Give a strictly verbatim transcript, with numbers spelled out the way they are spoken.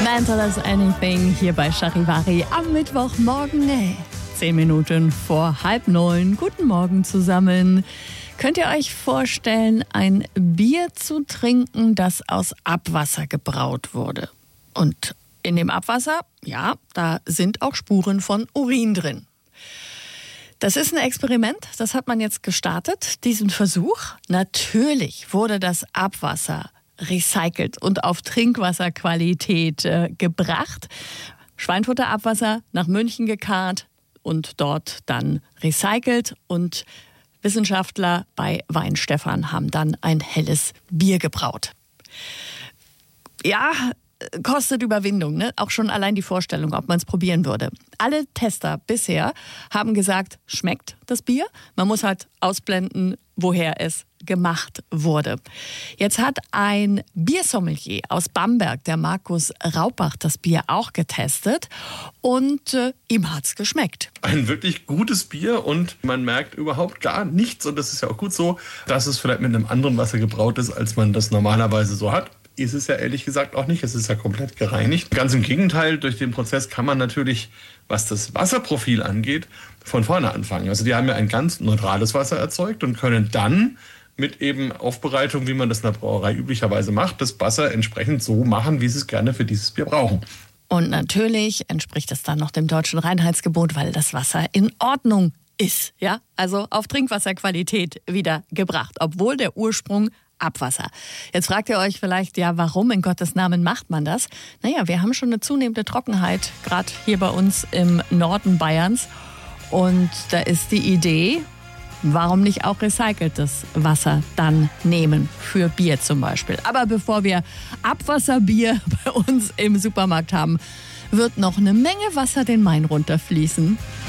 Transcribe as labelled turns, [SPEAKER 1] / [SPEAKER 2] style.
[SPEAKER 1] Mental as Anything hier bei Charivari am Mittwochmorgen. Nee, zehn Minuten vor halb neun. Guten Morgen zusammen. Könnt ihr euch vorstellen, ein Bier zu trinken, das aus Abwasser gebraut wurde? Und in dem Abwasser, ja, da sind auch Spuren von Urin drin. Das ist ein Experiment, das hat man jetzt gestartet, diesen Versuch. Natürlich wurde das Abwasser recycelt und auf Trinkwasserqualität äh, gebracht. Schweinfutterabwasser nach München gekarrt und dort dann recycelt. Und Wissenschaftler bei Weinstefan haben dann ein helles Bier gebraut. Ja, kostet Überwindung, ne? Auch schon allein die Vorstellung, ob man es probieren würde. Alle Tester bisher haben gesagt, schmeckt das Bier. Man muss halt ausblenden, woher es gemacht wurde. Jetzt hat ein Biersommelier aus Bamberg, der Markus Raupach, das Bier auch getestet und äh, ihm hat's geschmeckt.
[SPEAKER 2] Ein wirklich gutes Bier und man merkt überhaupt gar nichts, und das ist ja auch gut so, dass es vielleicht mit einem anderen Wasser gebraut ist, als man das normalerweise so hat. Ist es ja ehrlich gesagt auch nicht. Es ist ja komplett gereinigt. Ganz im Gegenteil, durch den Prozess kann man natürlich, was das Wasserprofil angeht, von vorne anfangen. Also die haben ja ein ganz neutrales Wasser erzeugt und können dann mit eben Aufbereitung, wie man das in der Brauerei üblicherweise macht, das Wasser entsprechend so machen, wie sie es gerne für dieses Bier brauchen.
[SPEAKER 1] Und natürlich entspricht es dann noch dem deutschen Reinheitsgebot, weil das Wasser in Ordnung ist. Ja? Also auf Trinkwasserqualität wieder gebracht, obwohl der Ursprung Abwasser. Jetzt fragt ihr euch vielleicht, ja, warum in Gottes Namen macht man das? Naja, wir haben schon eine zunehmende Trockenheit, gerade hier bei uns im Norden Bayerns. Und da ist die Idee, warum nicht auch recyceltes Wasser dann nehmen, für Bier zum Beispiel. Aber bevor wir Abwasserbier bei uns im Supermarkt haben, wird noch eine Menge Wasser den Main runterfließen.